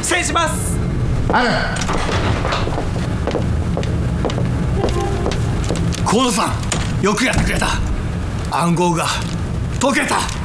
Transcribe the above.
戦します。 ある。 河野さん、よくやってくれた。暗号が解けた。